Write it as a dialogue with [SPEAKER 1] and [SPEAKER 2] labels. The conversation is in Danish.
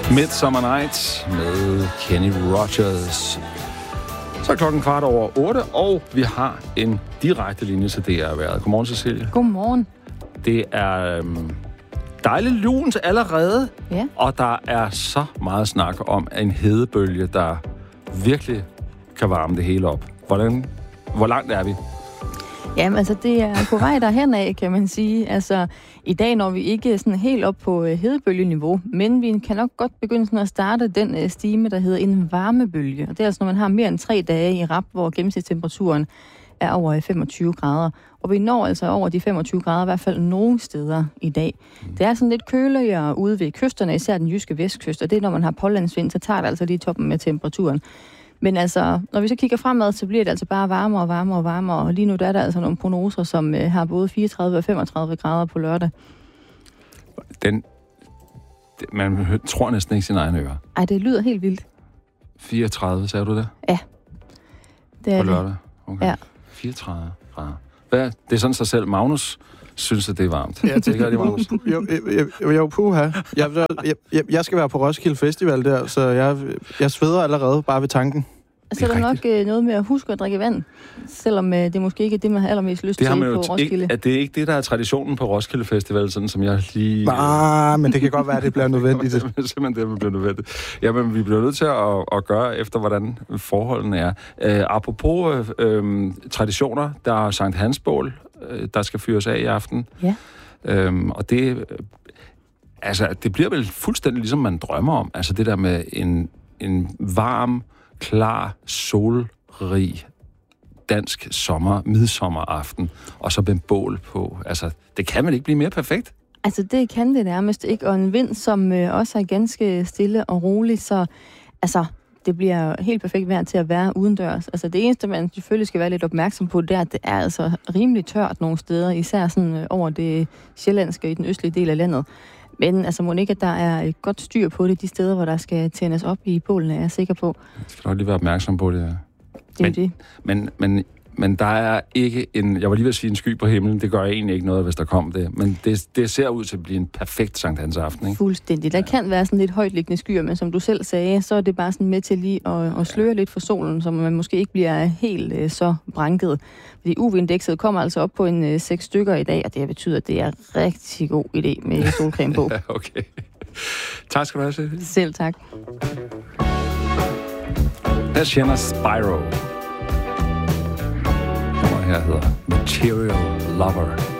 [SPEAKER 1] Midsummer Nights med Kenny Rogers. Så er klokken 7:15, og vi har en direkte linje til DR-været. Godmorgen, Cecilie.
[SPEAKER 2] Godmorgen.
[SPEAKER 1] Det er dejligt lunt allerede,
[SPEAKER 2] ja.
[SPEAKER 1] Og der er så meget snak om en hedebølge, der virkelig kan varme det hele op. Hvor langt er vi?
[SPEAKER 2] Jamen, altså, det er på vej derhen af, kan man sige. Altså, i dag når vi ikke sådan helt op på hedebølgeniveau, men vi kan nok godt begynde sådan at starte den stime, der hedder en varmebølge. Og det er altså, når man har mere end 3 dage i rap, hvor gennemsnitstemperaturen er over 25 grader. Og vi når altså over de 25 grader, i hvert fald nogle steder i dag. Det er sådan lidt køligere ude ved kysterne, især den jyske vestkyst, og det er, når man har pålandsvind, så tager det altså lige toppen med temperaturen. Men altså, når vi så kigger fremad, så bliver det altså bare varmere og varmere og varmere. Og lige nu der er der altså nogle prognoser, som har både 34 og 35 grader på lørdag.
[SPEAKER 1] Man tror næsten ikke sine egne ører.
[SPEAKER 2] Ej, det lyder helt vildt.
[SPEAKER 1] 34, sagde du det?
[SPEAKER 2] Ja. Det er
[SPEAKER 1] på lørdag? Okay.
[SPEAKER 2] Ja.
[SPEAKER 1] 34 grader. Det er sådan sig selv. Magnus synes, at det er varmt.
[SPEAKER 3] Ja, det er Magnus. Jo, puha. Jeg skal være på Roskilde Festival der, så jeg sveder allerede bare ved tanken.
[SPEAKER 2] Så er der nok noget med at huske at drikke vand, selvom det måske ikke er det, man har allermest lyst til på Roskilde.
[SPEAKER 1] Er det ikke det, der er traditionen på Roskilde Festival, sådan som jeg lige...
[SPEAKER 3] Men det kan godt være, at det bliver nødvendigt.
[SPEAKER 1] Det er simpelthen det, der bliver nødvendigt. Jamen, vi bliver nødt til at gøre efter, hvordan forholdene er. Apropos traditioner, der er Sankt Hansbål, der skal fyres af i aften.
[SPEAKER 2] Ja.
[SPEAKER 1] Og det... Altså, det bliver vel fuldstændig ligesom man drømmer om. Altså det der med en varm, klar, solrig dansk midsommeraften, og så med bål på. Altså, det kan vel ikke blive mere perfekt?
[SPEAKER 2] Altså, det kan det nærmest ikke. Og en vind, som også er ganske stille og rolig, så altså, det bliver helt perfekt vejr til at være udendørs. Altså, det eneste, man selvfølgelig skal være lidt opmærksom på, det er, at det er altså rimelig tørt nogle steder, især sådan over det sjællandske i den østlige del af landet. Men altså, må ikke, at der er et godt styr på det, de steder, hvor der skal tændes op i bålene, er jeg sikker på.
[SPEAKER 1] Jeg skal nok lige være opmærksom på det.
[SPEAKER 2] Det er det.
[SPEAKER 1] Men der er ikke jeg var lige ved at sige en sky på himlen, det gør egentlig ikke noget, hvis der kom det. Men det ser ud til at blive en perfekt Sankt Hans aften, ikke?
[SPEAKER 2] Fuldstændig. Der kan være sådan lidt højtliggende skyer, men som du selv sagde, så er det bare sådan med til lige at sløre lidt for solen, så man måske ikke bliver helt så branket. Fordi UV-indekset kommer altså op på en 6 stykker i dag, og det betyder, at det er rigtig god idé med solcreme på.
[SPEAKER 1] Okay. Tak skal du have, Cecilie.
[SPEAKER 2] Selv tak.
[SPEAKER 1] Her kender Spyro. Her hedder Material Lover.